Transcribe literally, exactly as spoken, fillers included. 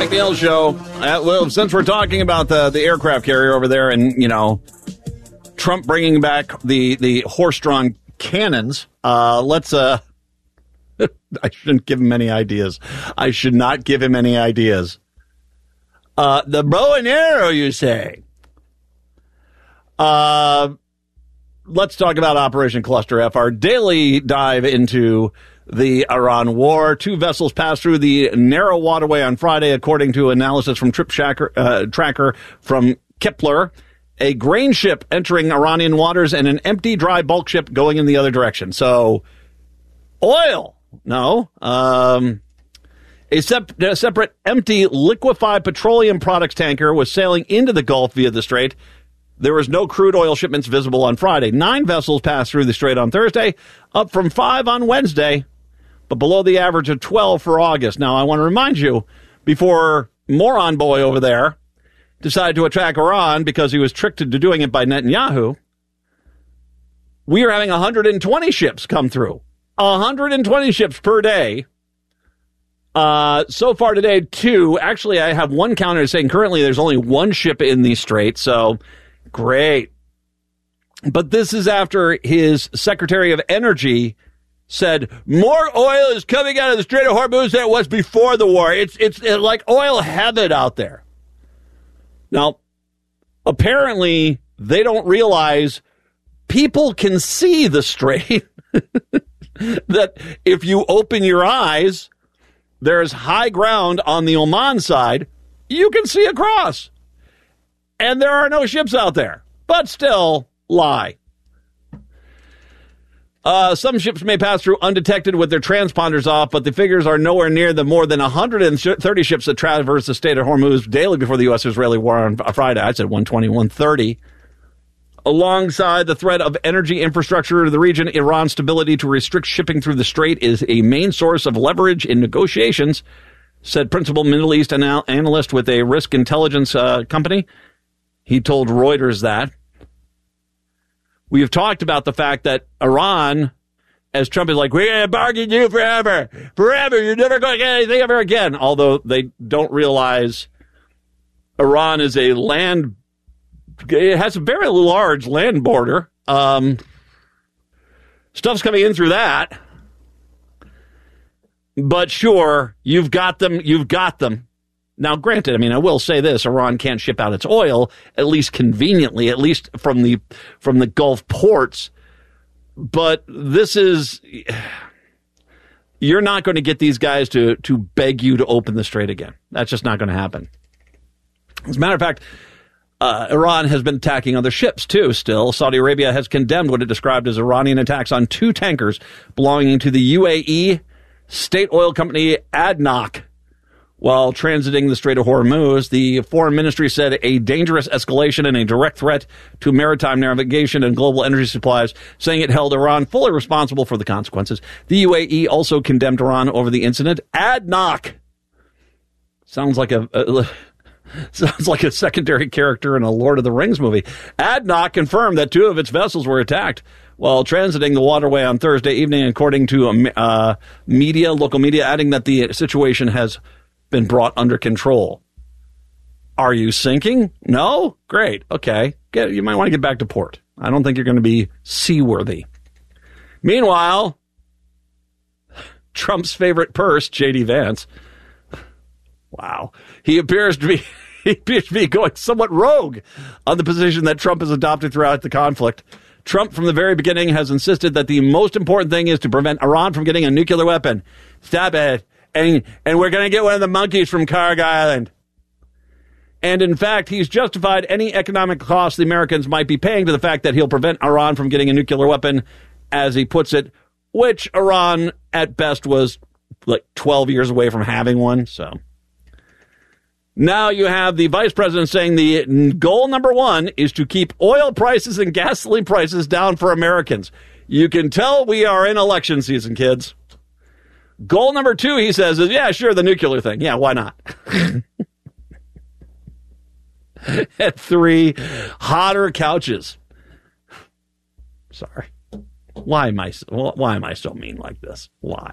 McNeil Show. Uh, well, since we're talking about the, the aircraft carrier over there and, you know, Trump bringing back the, the horse-drawn cannons, uh, let's, uh, I shouldn't give him any ideas. I should not give him any ideas. Uh, the bow and arrow, you say? Uh, let's talk about Operation Cluster F, our daily dive into the Iran war. Two vessels passed through the narrow waterway on Friday, according to analysis from Trip Tracker, uh, Tracker from Kepler. A grain ship entering Iranian waters and an empty dry bulk ship going in the other direction. So, oil. No. Um, a, sep- a separate empty liquefied petroleum products tanker was sailing into the Gulf via the strait. There was no crude oil shipments visible on Friday. Nine vessels passed through the strait on Thursday, up from five on Wednesday, but below the average of twelve for August. Now, I want to remind you, before Moron Boy over there decided to attack Iran because he was tricked into doing it by Netanyahu, we are having one hundred twenty ships come through. one hundred twenty ships per day. Uh, so far today, two. Actually, I have one counter saying currently there's only one ship in the strait, so great. But this is after his Secretary of Energy said more oil is coming out of the Strait of Hormuz than it was before the war. It's, it's it's like oil heaven out there. Now, apparently, they don't realize people can see the strait. That if you open your eyes, there's high ground on the Oman side. You can see across. And there are no ships out there. But still, lie. Uh, some ships may pass through undetected with their transponders off, but the figures are nowhere near the more than one hundred thirty ships that traverse the Strait of Hormuz daily before the U S-Israeli war on Friday. I said one twenty, one thirty. Alongside the threat of energy infrastructure to the region, Iran's stability to restrict shipping through the strait is a main source of leverage in negotiations, said principal Middle East anal- analyst with a risk intelligence uh, company. He told Reuters that. We have talked about the fact that Iran, as Trump is like, we're going to bargain you forever, forever, you're never going to get anything ever again. Although they don't realize Iran is a land, it has a very large land border. Um, stuff's coming in through that. But sure, you've got them, you've got them. Now, granted, I mean, I will say this, Iran can't ship out its oil, at least conveniently, at least from the from the Gulf ports. But this is, you're not going to get these guys to, to beg you to open the strait again. That's just not going to happen. As a matter of fact, uh, Iran has been attacking other ships, too, still. Saudi Arabia has condemned what it described as Iranian attacks on two tankers belonging to the U A E state oil company A D N O C. While transiting the Strait of Hormuz, the foreign ministry said a dangerous escalation and a direct threat to maritime navigation and global energy supplies, saying it held Iran fully responsible for the consequences. The U A E also condemned Iran over the incident. A D N O C sounds like a, a sounds like a secondary character in a Lord of the Rings movie. A D N O C confirmed that two of its vessels were attacked while transiting the waterway on Thursday evening, according to uh, media, local media, adding that the situation has been brought under control. Are you sinking? No? Great. Okay. Get, you might want to get back to port. I don't think you're going to be seaworthy. Meanwhile, Trump's favorite purse, J D Vance. Wow. He appears to be he appears to be going somewhat rogue on the position that Trump has adopted throughout the conflict. Trump, from the very beginning, has insisted that the most important thing is to prevent Iran from getting a nuclear weapon. Stop it. And, and we're going to get one of the monkeys from Karg Island. And in fact, he's justified any economic cost the Americans might be paying to the fact that he'll prevent Iran from getting a nuclear weapon, as he puts it, which Iran at best was like twelve years away from having one. So now you have the vice president saying the goal number one is to keep oil prices and gasoline prices down for Americans. You can tell we are in election season, kids. Goal number two, he says, is, yeah, sure, the nuclear thing. Yeah, why not? At three, hotter couches. Sorry. Why am I, why am I so mean like this? Why?